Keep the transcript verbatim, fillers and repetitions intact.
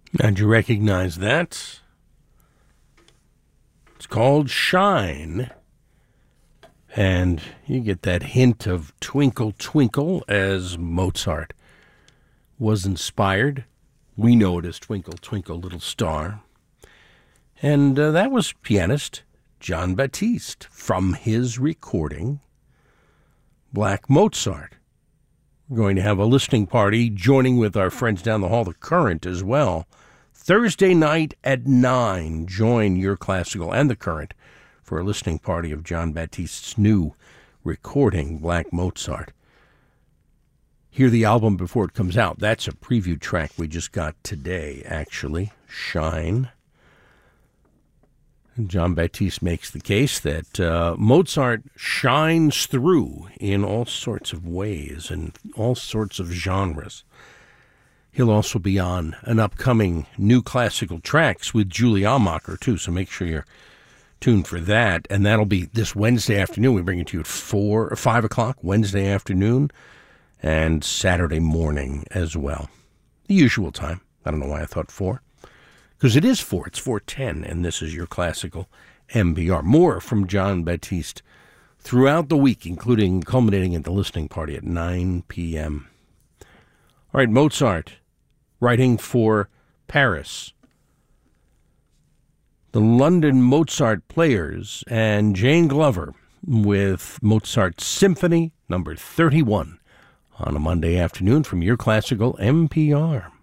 And you recognize that? It's called Shine. And you get that hint of Twinkle Twinkle as Mozart was inspired. We know it as Twinkle Twinkle Little Star. And uh, that was pianist Jon Batiste from his recording, Black Mozart. We're going to have a listening party joining with our friends down the hall, The Current, as well. Thursday night at nine, join Your Classical and The Current for a listening party of Jon Batiste's new recording, Black Mozart. Hear the album before it comes out. That's a preview track we just got today, actually. Shine. And Jon Batiste makes the case that uh, Mozart shines through in all sorts of ways and all sorts of genres. He'll also be on an upcoming New Classical Tracks with Julie Almacher, too, so make sure you're tuned for that. And that'll be this Wednesday afternoon. We bring it to you at four or five o'clock Wednesday afternoon and Saturday morning as well. The usual time. I don't know why I thought four. Because it is four. It's four ten, and this is Your Classical M P R. More from Jon Batiste throughout the week, including culminating at the listening party at nine p.m. All right, Mozart, writing for Paris, the London Mozart Players, and Jane Glover with Mozart Symphony number thirty-one on a Monday afternoon from Your Classical M P R.